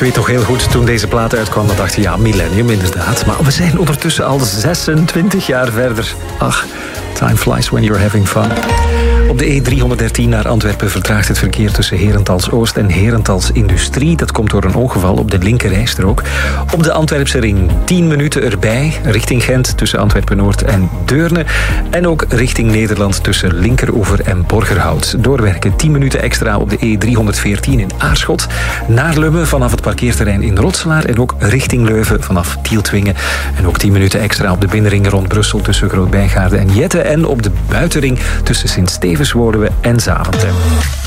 weet nog heel goed, toen deze plaat uitkwam, dan dacht je, ja, millennium inderdaad. Maar we zijn ondertussen al 26 jaar verder. Ach, time flies when you're having fun. Op de E313 naar Antwerpen vertraagt het verkeer tussen Herentals Oost en Herentals Industrie. Dat komt door een ongeval op de linkerrijstrook. Op de Antwerpse ring 10 minuten erbij, richting Gent tussen Antwerpen Noord en Deurne. En ook richting Nederland tussen Linkeroever en Borgerhout. Doorwerken 10 minuten extra op de E314 in Aarschot. Naar Lummen vanaf het parkeerterrein in Rotselaar. En ook richting Leuven vanaf Tieltwingen. En ook 10 minuten extra op de binnenring rond Brussel tussen Groot-Bijgaarde en Jette. En op de buitenring tussen Sint-Stevenswoluwe en Zaventem.